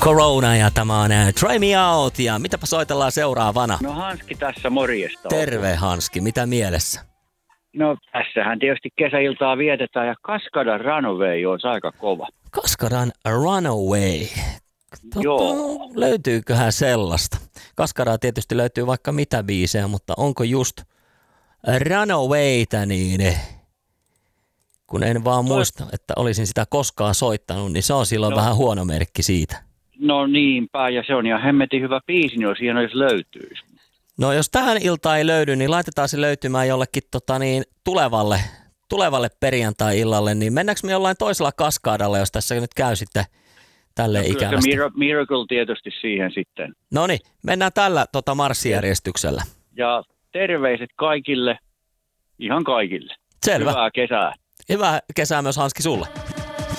Corona ja tämä on Try Me Out. Ja mitäpä soitellaan seuraavana? No Hanski tässä, morjesta. Terve Hanski, mitä mielessä? No tässähän tietysti kesäiltaa vietetään ja Kaskadan Runaway olisi aika kova. Kaskadan Runaway. Joo. Löytyyköhän sellaista? Kaskadaa tietysti löytyy vaikka mitä biisejä, mutta onko just Runawayta niin... Kun en vaan muista, että olisin sitä koskaan soittanut, niin se on silloin vähän huono merkki siitä. No niinpä, ja se on ihan hemmetin hyvä biisi, niin jos hieno, jos löytyisi. No jos tähän iltaan ei löydy, niin laitetaan se löytymään jollekin tulevalle perjantai-illalle, niin mennäänkö me jollain toisella Kaskadalla, jos tässä nyt käy sitten tälle ikävästi? Miracle tietysti siihen sitten. No niin, mennään tällä marssijärjestyksellä. Ja terveiset kaikille, ihan kaikille. Selvä. Hyvää kesää. Hyvää kesää myös Hanski sulle.